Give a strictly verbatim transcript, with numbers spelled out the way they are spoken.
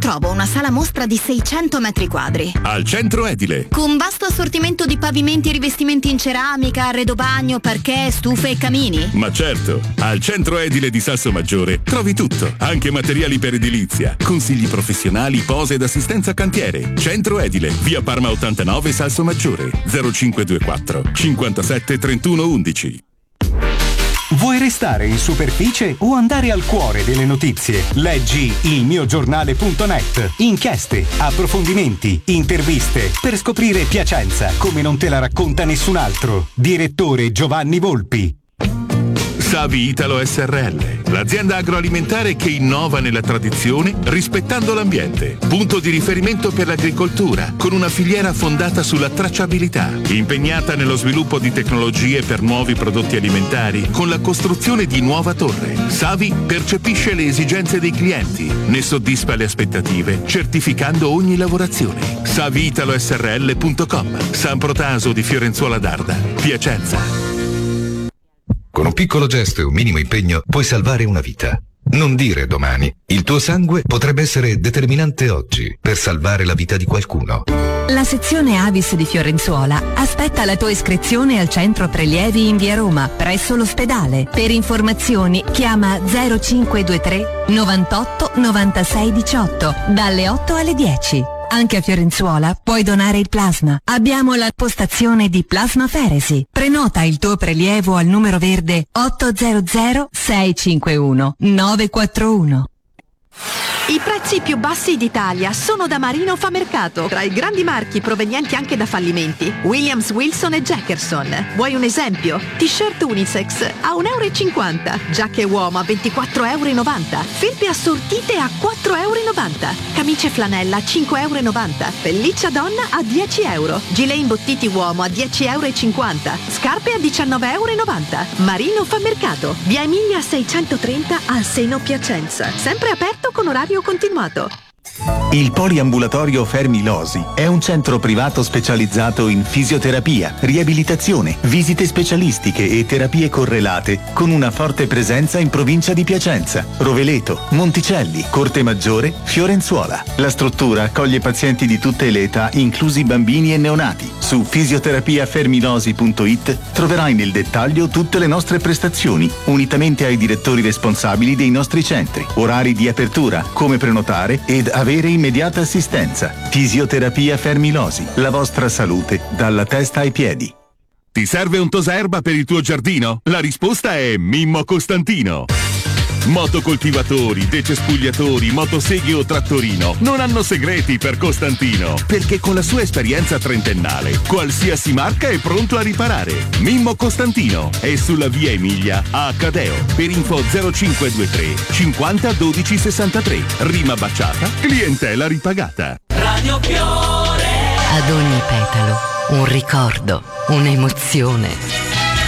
trovo una sala mostra di seicento metri quadri. Al Centro Edile. Con vasto assortimento di pavimenti e rivestimenti in ceramica, arredo bagno, parquet, stufe e camini. Ma certo, al Centro Edile di Salsomaggiore trovi tutto, anche materiali per edilizia, consigli professionali, pose ed assistenza cantiere. Centro Edile, via Parma ottantanove Salsomaggiore, zero cinque due quattro cinquantasette trentuno undici. Vuoi restare in superficie o andare al cuore delle notizie? Leggi il mio giornale punto net. Inchieste, approfondimenti, interviste per scoprire Piacenza come non te la racconta nessun altro. Direttore Giovanni Volpi. Savi Italo S R L, l'azienda agroalimentare che innova nella tradizione rispettando l'ambiente. Punto di riferimento per l'agricoltura, con una filiera fondata sulla tracciabilità, impegnata nello sviluppo di tecnologie per nuovi prodotti alimentari, con la costruzione di nuova torre. Savi percepisce le esigenze dei clienti, ne soddisfa le aspettative, certificando ogni lavorazione. Savi Italo S R L punto com, San Protaso di Fiorenzuola d'Arda, Piacenza. Con un piccolo gesto e un minimo impegno puoi salvare una vita. Non dire domani. Il tuo sangue potrebbe essere determinante oggi per salvare la vita di qualcuno. La sezione Avis di Fiorenzuola aspetta la tua iscrizione al centro prelievi in via Roma, presso l'ospedale. Per informazioni chiama zero cinque due tre novantotto novantasei diciotto dalle otto alle dieci. Anche a Fiorenzuola puoi donare il plasma. Abbiamo la postazione di Plasmaferesi. Prenota il tuo prelievo al numero verde otto zero zero sei cinque uno nove quattro uno. I prezzi più bassi d'Italia sono da Marino Fa Mercato, tra i grandi marchi provenienti anche da fallimenti. Williams, Wilson e Jackerson. Vuoi un esempio? T-shirt unisex a un euro e cinquanta, giacche uomo a ventiquattro e novanta euro, felpe assortite a quattro e novanta euro, camicie flanella a cinque e novanta euro, pelliccia donna a dieci euro, gilet imbottiti uomo a dieci e cinquanta euro, scarpe a diciannove e novanta euro. Marino Fa Mercato, via Emilia seicentotrenta al Seno Piacenza. Sempre aperto con orario continuato. Il poliambulatorio Fermi Losi è un centro privato specializzato in fisioterapia, riabilitazione, visite specialistiche e terapie correlate, con una forte presenza in provincia di Piacenza, Roveleto, Monticelli, Corte Maggiore, Fiorenzuola. La struttura accoglie pazienti di tutte le età, inclusi bambini e neonati. Su fisioterapiafermilosi punto it troverai nel dettaglio tutte le nostre prestazioni, unitamente ai direttori responsabili dei nostri centri, orari di apertura, come prenotare ed avere immediata assistenza. Fisioterapia Fermilosi, la vostra salute dalla testa ai piedi. Ti serve un tosaerba per il tuo giardino? La risposta è Mimmo Costantino. Motocoltivatori, decespugliatori, motoseghe o trattorino non hanno segreti per Costantino, perché con la sua esperienza trentennale qualsiasi marca è pronto a riparare. Mimmo Costantino è sulla via Emilia a Cadeo. Per info zero cinque due tre cinquanta dodici sessantatré. Rima baciata, clientela ripagata. Radio Fiore. Ad ogni petalo un ricordo, un'emozione.